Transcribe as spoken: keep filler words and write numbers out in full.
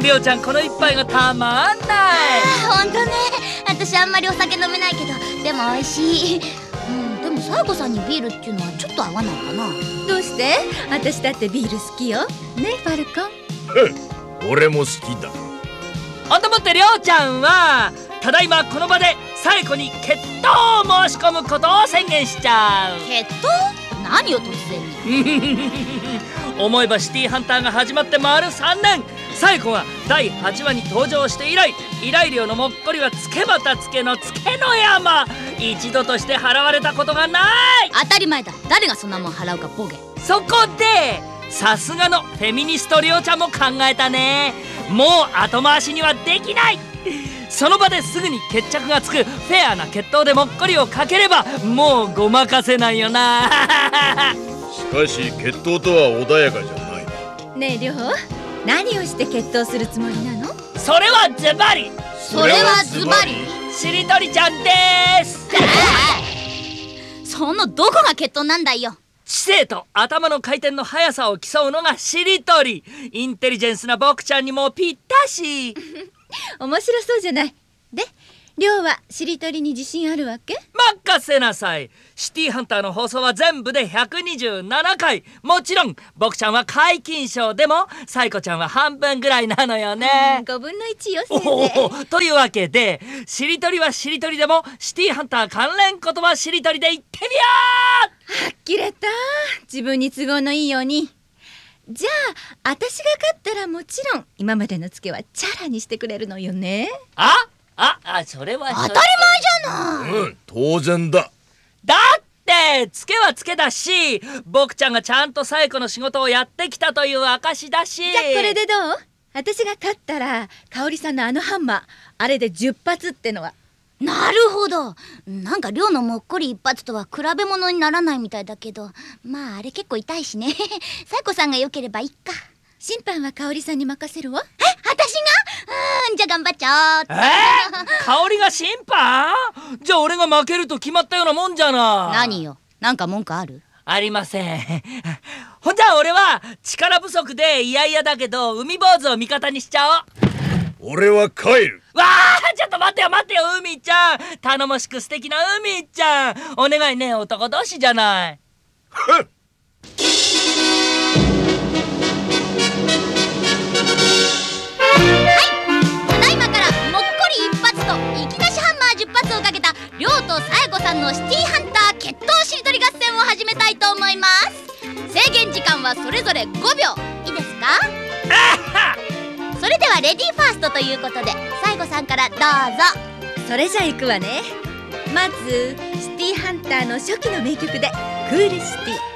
りょうちゃんこの一杯がたまんない。 あーほんとね。私あんまりお酒飲めないけど、でも美味しい。うん、でもサイコさんにビールっていうのはちょっと合わないかな。 どうして？私だってビール好きよ。ねえファルコン。 俺も好きだ。 ほんともってりょうちゃんはただいまこの場でサイコに決闘を申し込むことを宣言しちゃう。 決闘？何を突然に。 思えばシティーハンターが始まって丸さんねん。サイコがだいはちわに登場して以来、依頼料のもっこりはつけまたつけのつけの山。一度として払われたことがない。 当たり前だ。誰がそんなもん払うかボケ。 そこでさすがのフェミニストりょうちゃんも考えたね。もう後回しにはできない。その場ですぐに決着がつくフェアな決闘でもっこりをかければもうごまかせないよな。 しかし決闘とは穏やかじゃないな。 ねえりょう、何をして決闘するつもりなの？ それはズバリそれはズバリしりとりちゃんです。 そのどこが決闘なんだよ。 知性と頭の回転の速さを競うのがしりとり。インテリジェンスな僕ちゃんにもぴったし。 面白そうじゃない。で、りょうはしりとりに自信あるわけ？ 任せなさい。シティーハンターの放送は全部でひゃくにじゅうななかい。もちろん僕ちゃんは皆勤賞でもサイコちゃんは半分ぐらいなのよね。 ごぶんのいちよせいぜ。 おお、というわけでしりとりはしりとりでもシティーハンター関連言葉しりとりで言ってみよう。 はっきれた。自分に都合のいいように。じゃあ私が勝ったらもちろん今までのツケはチャラにしてくれるのよね。 あああ、それは当たり前じゃない。 うん、当然だ。 だってツケはツケだし、僕ちゃんがちゃんとサイコの仕事をやってきたという証だし。 じゃあこれでどう？私が勝ったら香織さんのあのハンマー、あれでじゅっぱつってのは。 なるほど。なんか寮のもっこり一発とは比べ物にならないみたいだけど、まああれ結構痛いしね。サイコさんが良ければいいか。 審判は香織さんに任せるわ。 え、私が？うーん、じゃあ頑張っちゃおう。 えー、香りが審判？じゃあ俺が負けると決まったようなもんじゃな。 何よ、なんか文句ある？ ありません。ほんじゃあ俺は力不足でいやいやだけど海坊主を味方にしちゃおう。 俺は帰る。 わあ、ちょっと待ってよ待ってよ海ちゃん。頼もしく素敵な海ちゃん、お願いね。男同士じゃない。 ふっ。 ただいまからもっこり一発といきなしハンマーじゅっぱつをかけた寮とさえこさんのシティーハンター決闘しりとり合戦を始めたいと思います。制限時間はそれぞれごびょう。いいですか？それではレディーファーストということでさえこさんからどうぞ。 それじゃあ行くわね。まずシティーハンターの初期の名曲でクールシティ。